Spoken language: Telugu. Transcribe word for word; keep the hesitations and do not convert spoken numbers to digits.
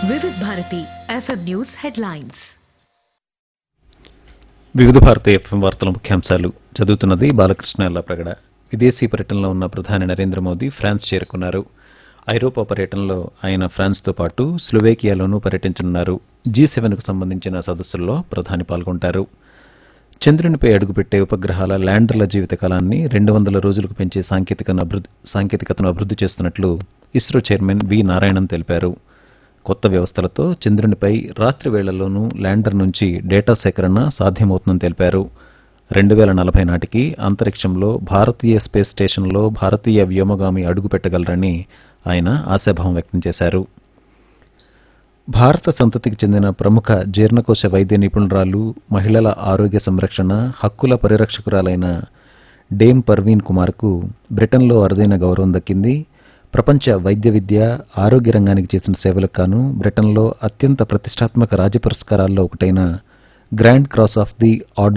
వివిధ భారతి ఎఫ్ఎం న్యూస్ హెడ్లైన్స్. వివిధ భారతి ఎఫ్ఎం వార్తల ముఖ్యాంశాలు చదువుతున్నది బాలకృష్ణ ఎల్లాప్రగడ. విదేశీ పర్యటనలో ఉన్న ప్రధాని నరేంద్ర మోదీ ఫ్రాన్స్ చేరుకున్నారు. ఐరోపా పర్యటనలో ఆయన ఫ్రాన్స్తో పాటు స్లోవేకియాలోనూ పర్యటించనున్నారు. జీ సెవెన్కు సంబంధించిన సదస్సుల్లో ప్రధాని పాల్గొంటారు. చంద్రునిపై అడుగుపెట్టే ఉపగ్రహాల ల్యాండర్ల జీవితకాలాన్ని రెండు వందల రోజులకు పెంచే సాంకేతికతను అభివృద్ది చేస్తున్నట్లు ఇస్రో చైర్మన్ వి నారాయణన్ తెలిపారు. కొత్త వ్యవస్థలతో చంద్రునిపై రాత్రి వేళల్లోనూ ల్యాండర్ నుంచి డేటా సేకరణ సాధ్యమవుతుందని తెలిపారు. రెండు వేల నలభై నాటికి అంతరిక్షంలో భారతీయ స్పేస్ స్టేషన్లో భారతీయ వ్యోమగామి అడుగుపెట్టగలరని ఆయన ఆశాభావం వ్యక్తం చేశారు. భారత సంతతికి చెందిన ప్రముఖ జీర్ణకోశ వైద్య నిపుణురాలు, మహిళల ఆరోగ్య సంరక్షణ హక్కుల పరిరక్షకురాలైన డేమ్ పర్వీన్ కుమార్కు బ్రిటన్లో అరుదైన గౌరవం దక్కింది. ప్రపంచ వైద్య విద్య, ఆరోగ్య రంగానికి చేసిన సేవలకు గాను బ్రిటన్లో అత్యంత ప్రతిష్టాత్మక రాజ్య పురస్కారాల్లో ఒకటైన grand cross of the order